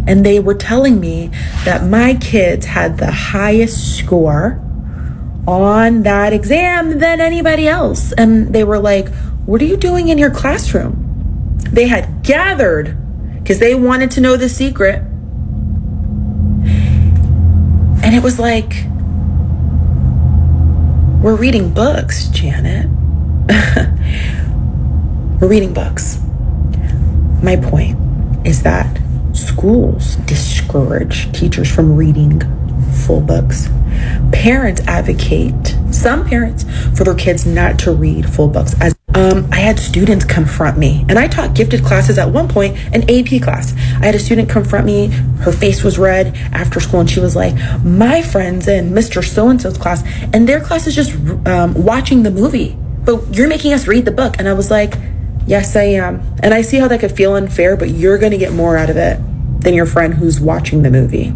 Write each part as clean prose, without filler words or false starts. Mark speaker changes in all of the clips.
Speaker 1: And they were telling me that my kids had the highest score on that exam than anybody else. And they were like, what are you doing in your classroom? They had gathered because they wanted to know the secret. And it was like, we're reading books, Janet. We're reading books. My point is that schools discourage teachers from reading full books. Parents advocate, some parents, for their kids not to read full books. I had students confront me, and I taught gifted classes at one point, an AP class. I had a student confront me, her face was red after school, and she was like, my friends in Mr. So-and-so's class, and their class is just watching the movie, but you're making us read the book. And I was like, yes, I am. And I see how that could feel unfair, but you're going to get more out of it than your friend who's watching the movie.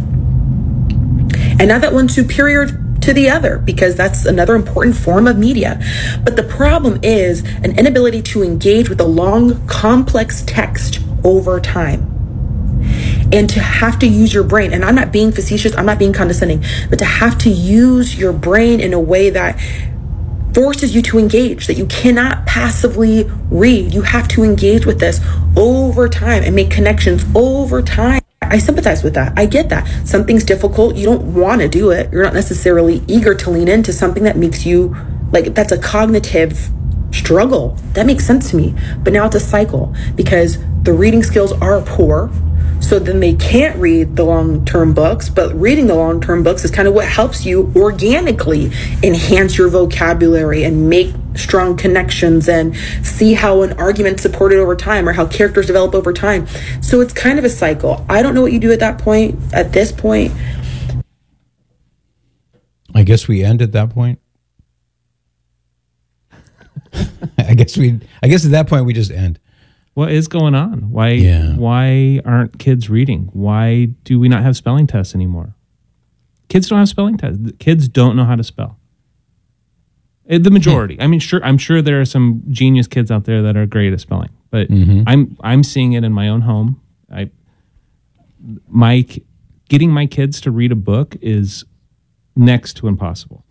Speaker 1: And not that one's superior to the other, because that's another important form of media. But the problem is an inability to engage with a long, complex text over time. And to have to use your brain, and I'm not being facetious, I'm not being condescending, but to have to use your brain in a way that forces you to engage, that you cannot passively read. You have to engage with this over time and make connections over time. I sympathize with that. I get that. Something's difficult. You don't want to do it. You're not necessarily eager to lean into something that makes you, like, that's a cognitive struggle. That makes sense to me. But now it's a cycle because the reading skills are poor. So then they can't read the long-term books, but reading the long-term books is kind of what helps you organically enhance your vocabulary and make strong connections and see how an argument's supported over time or how characters develop over time. So it's kind of a cycle. I don't know what you do at this point.
Speaker 2: I guess we end at that point. I guess at that point we just end.
Speaker 3: What is going on? Why aren't kids reading? Why do we not have spelling tests anymore? Kids don't have spelling tests. Kids don't know how to spell. The majority. I mean, I'm sure there are some genius kids out there that are great at spelling, but I'm seeing it in my own home. Getting my kids to read a book is next to impossible.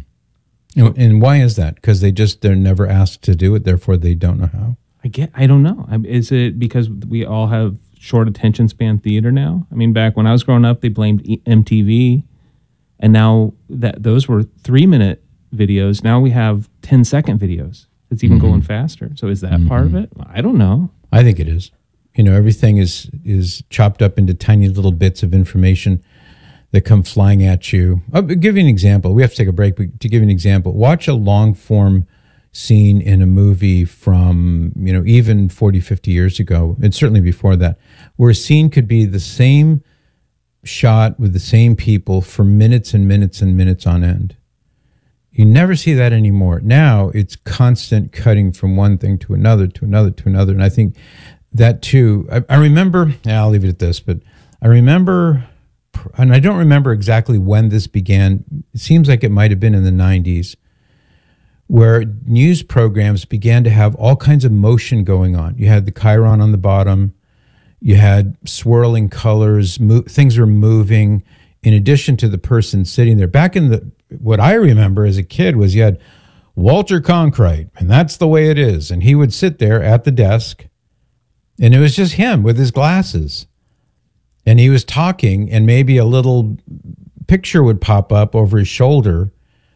Speaker 2: And why is that? Because they're never asked to do it, therefore they don't know how.
Speaker 3: I don't know. Is it because we all have short attention span theater now? I mean, back when I was growing up, they blamed MTV, and now that those were 3-minute videos, now we have 10-second videos. It's even going faster. So is that part of it? I don't know.
Speaker 2: I think it is. Everything is chopped up into tiny little bits of information that come flying at you. I'll give you an example. We have to take a break, but to give you an example, watch a long form scene in a movie from, even 40, 50 years ago, and certainly before that, where a scene could be the same shot with the same people for minutes and minutes and minutes on end. You never see that anymore. Now it's constant cutting from one thing to another, to another, to another. And I think that too, I remember, I'll leave it at this, but I remember, and I don't remember exactly when this began. It seems like it might have been in the 90s, where news programs began to have all kinds of motion going on. You had the chyron on the bottom. You had swirling colors. Things were moving in addition to the person sitting there. Back in what I remember as a kid was you had Walter Cronkite, and that's the way it is. And he would sit there at the desk, and it was just him with his glasses. And he was talking, and maybe a little picture would pop up over his shoulder.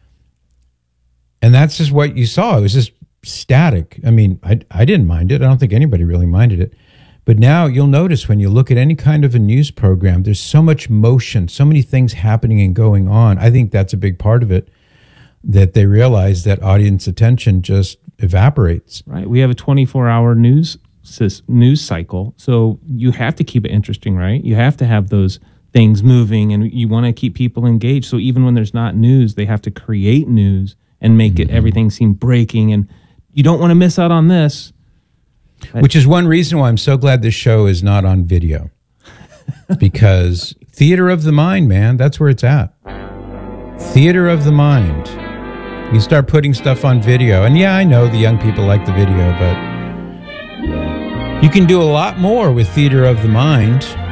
Speaker 2: And that's just what you saw. It was just static. I mean, I didn't mind it. I don't think anybody really minded it. But now you'll notice when you look at any kind of a news program, there's so much motion, so many things happening and going on. I think that's a big part of it, that they realize that audience attention just evaporates.
Speaker 3: Right. We have a 24-hour news cycle. So you have to keep it interesting, right? You have to have those things moving, and you want to keep people engaged. So even when there's not news, they have to create news and make it everything seem breaking, and you don't want to miss out on this.
Speaker 2: Which is one reason why I'm so glad this show is not on video. Because theater of the mind, man, that's where it's at. Theater of the mind. You start putting stuff on video, and yeah, I know the young people like the video, but you can do a lot more with theater of the mind